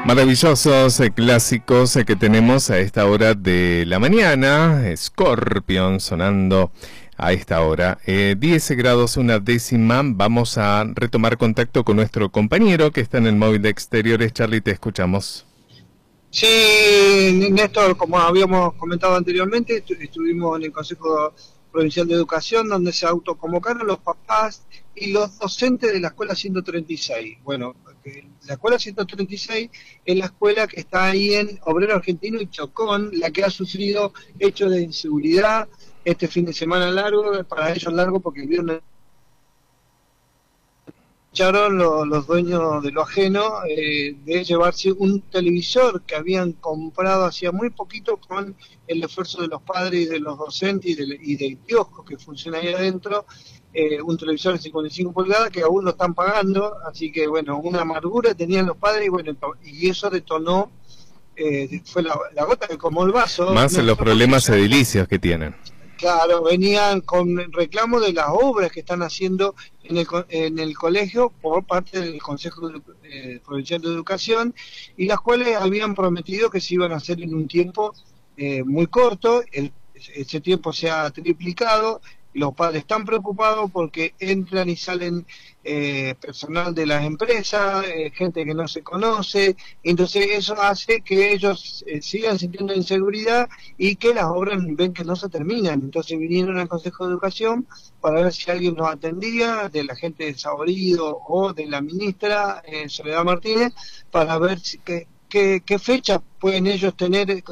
Maravillosos clásicos que tenemos a esta hora de la mañana. Scorpion sonando a esta hora. 10 grados, una décima. Vamos a retomar contacto con nuestro compañero que está en el móvil de exteriores. Charlie, te escuchamos. Sí, Néstor, como habíamos comentado anteriormente, estuvimos en el Consejo Provincial de Educación, donde se autoconvocaron los papás y los docentes de la Escuela 136. Bueno, la Escuela 136 es la escuela que está ahí en Obrero Argentino y Chocón, la que ha sufrido hechos de inseguridad este fin de semana largo, para ellos largo porque el viernes echaron los dueños de lo ajeno de llevarse un televisor que habían comprado hacía muy poquito con el esfuerzo de los padres y de los docentes y del kiosco que funciona ahí adentro, un televisor de 55 pulgadas que aún lo están pagando, así que bueno, una amargura tenían los padres y bueno, y eso detonó, fue la gota que colmó el vaso. Más los problemas edilicios que tienen. Claro, venían con reclamo de las obras que están haciendo en el colegio por parte del Consejo Provincial de Educación, y las cuales habían prometido que se iban a hacer en un tiempo muy corto. Ese tiempo se ha triplicado. Los padres están preocupados porque entran y salen personal de las empresas, gente que no se conoce, entonces eso hace que ellos sigan sintiendo inseguridad y que las obras ven que no se terminan. Entonces vinieron al Consejo de Educación para ver si alguien nos atendía, de la gente de Saborido o de la ministra Soledad Martínez, para ver qué fecha pueden ellos tener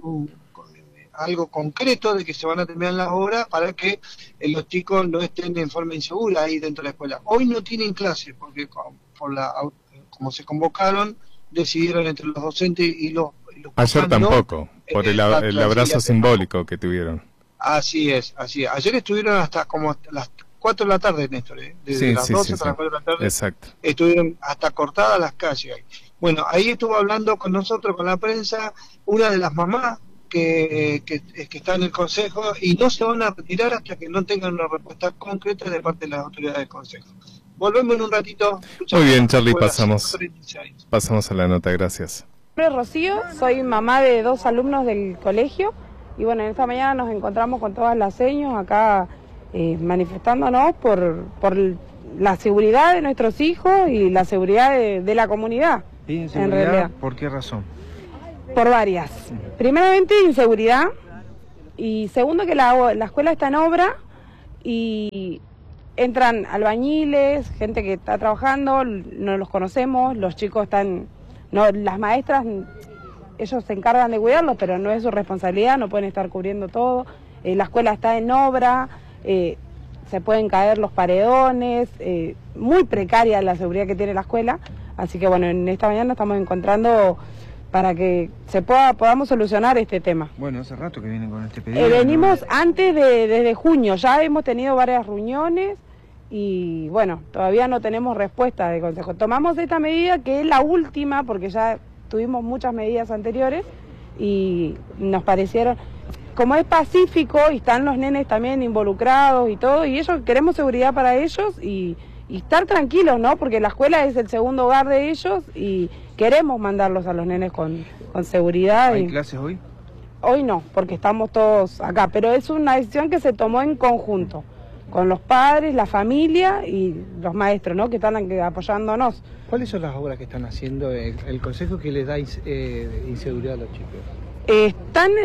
algo concreto de que se van a terminar las obras para que los chicos no estén de forma insegura ahí dentro de la escuela. Hoy no tienen clases porque como se convocaron, decidieron entre los docentes y los ayer tampoco, por el abrazo simbólico que tuvieron. Así es. Ayer estuvieron hasta como las 4 de la tarde, Néstor, desde las 12 hasta las 4 de la tarde. Exacto. Estuvieron hasta cortadas las calles ahí. Bueno, ahí estuvo hablando con nosotros, con la prensa, una de las mamás que está en el Consejo, y no se van a retirar hasta que no tengan una respuesta concreta de parte de las autoridades del Consejo. Volvemos en un ratito. Muy bien, Charlie, pasamos a la nota, gracias. Mi nombre es Rocío, soy mamá de 2 alumnos del colegio, y bueno, en esta mañana nos encontramos con todas las señas acá manifestándonos por la seguridad de nuestros hijos y la seguridad de la comunidad. ¿Y inseguridad? En realidad, ¿por qué razón? Por varias. Primeramente, inseguridad, y segundo, que la escuela está en obra y entran albañiles, gente que está trabajando, no los conocemos, los chicos están, no, las maestras, ellos se encargan de cuidarlos, pero no es su responsabilidad, no pueden estar cubriendo todo. La escuela está en obra, se pueden caer los paredones, muy precaria la seguridad que tiene la escuela, así que bueno, en esta mañana estamos encontrando para que podamos solucionar este tema. Bueno, hace rato que vienen con este pedido. Venimos desde junio, ya hemos tenido varias reuniones y bueno, todavía no tenemos respuesta del Consejo. Tomamos esta medida que es la última porque ya tuvimos muchas medidas anteriores y nos parecieron, como es pacífico y están los nenes también involucrados y todo, y ellos queremos seguridad para ellos y estar tranquilos, ¿no? Porque la escuela es el segundo hogar de ellos y queremos mandarlos a los nenes con seguridad. ¿Hay clases hoy? Hoy no, porque estamos todos acá, pero es una decisión que se tomó en conjunto, con los padres, la familia y los maestros, ¿no? Que están apoyándonos. ¿Cuáles son las obras que están haciendo el Consejo que les da inseguridad a los chicos?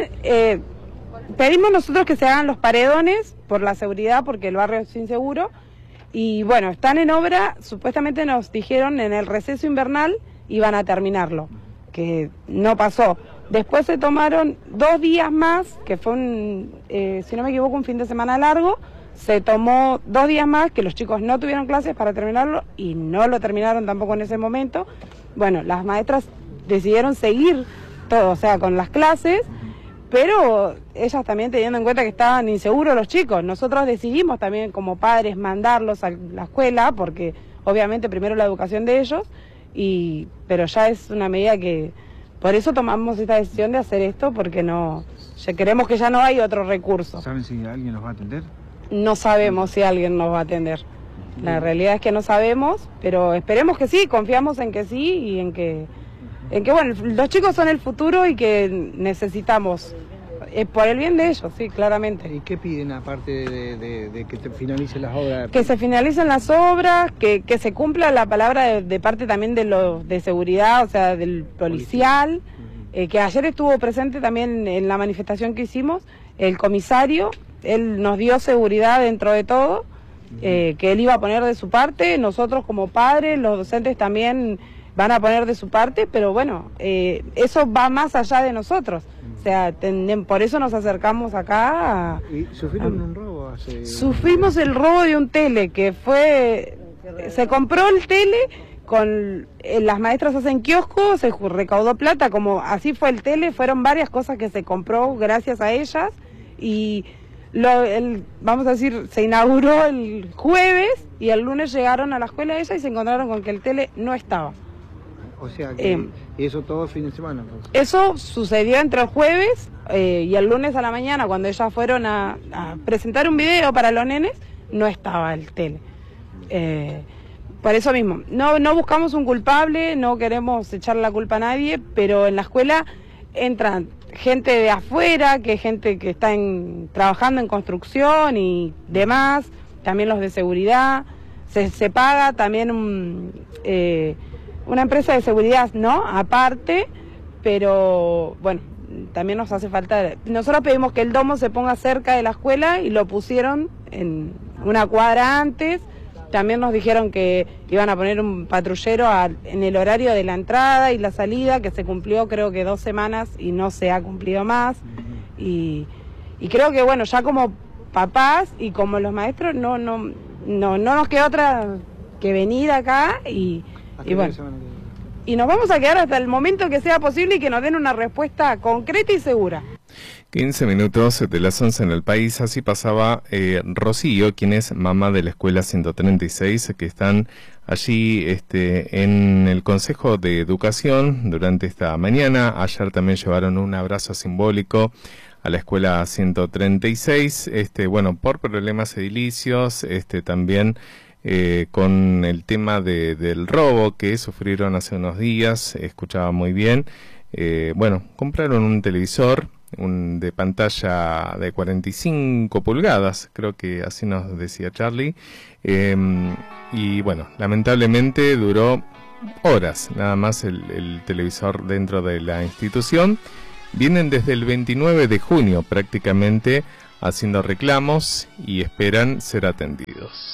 Pedimos nosotros que se hagan los paredones por la seguridad, porque el barrio es inseguro. Y bueno, están en obra, supuestamente nos dijeron en el receso invernal iban a terminarlo, que no pasó. Después se tomaron 2 días más, que fue si no me equivoco, un fin de semana largo, se tomó 2 días más, que los chicos no tuvieron clases para terminarlo y no lo terminaron tampoco en ese momento. Bueno, las maestras decidieron seguir todo, o sea, con las clases, pero ellas también teniendo en cuenta que estaban inseguros los chicos. Nosotros decidimos también como padres mandarlos a la escuela, porque obviamente primero la educación de ellos, pero ya es una medida que, por eso tomamos esta decisión de hacer esto, porque queremos que ya no hay otro recurso. ¿Saben si alguien los va a atender? No sabemos si alguien nos va a atender. La realidad es que no sabemos, pero esperemos que sí, confiamos en que sí y en que en que bueno, los chicos son el futuro y que necesitamos, por el bien de ellos, sí, claramente. ¿Y qué piden aparte de que te finalicen las obras? Que se finalicen las obras, que se cumpla la palabra de parte también de seguridad, o sea, del policial, que ayer estuvo presente también en la manifestación que hicimos, el comisario, él nos dio seguridad dentro de todo, que él iba a poner de su parte, nosotros como padres, los docentes también van a poner de su parte, pero bueno, eso va más allá de nosotros. O sea, por eso nos acercamos acá. ¿Y sufrieron un robo hace...? Sufrimos el robo de un tele, que fue... Se compró el tele, con las maestras hacen kiosco, se recaudó plata, como así fue el tele, fueron varias cosas que se compró gracias a ellas, y vamos a decir, se inauguró el jueves, y el lunes llegaron a la escuela ellas y se encontraron con que el tele no estaba. O sea, que y eso todo el fin de semana. Entonces. Eso sucedió entre el jueves y el lunes a la mañana, cuando ellas fueron a presentar un video para los nenes, no estaba el tele. Por eso mismo, no buscamos un culpable, no queremos echarle la culpa a nadie, pero en la escuela entran gente de afuera, gente que está trabajando en construcción y demás, también los de seguridad, se paga también una empresa de seguridad, ¿no? Aparte, pero bueno, también nos hace falta... Nosotros pedimos que el domo se ponga cerca de la escuela y lo pusieron en una cuadra antes. También nos dijeron que iban a poner un patrullero en el horario de la entrada y la salida, que se cumplió creo que 2 semanas y no se ha cumplido más. Y creo que bueno, ya como papás y como los maestros no nos queda otra que venir acá y bueno, y nos vamos a quedar hasta el momento que sea posible y que nos den una respuesta concreta y segura. 15 minutos de las 11 en el país, así pasaba Rocío, quien es mamá de la escuela 136, que están allí en el Consejo de Educación durante esta mañana. Ayer también llevaron un abrazo simbólico a la escuela 136, bueno, por problemas edilicios, también con el tema del robo que sufrieron hace unos días, escuchaba muy bien. Bueno, compraron un televisor de pantalla de 45 pulgadas, creo que así nos decía Charlie, y bueno, lamentablemente duró horas nada más el televisor dentro de la institución. Vienen desde el 29 de junio prácticamente haciendo reclamos y esperan ser atendidos.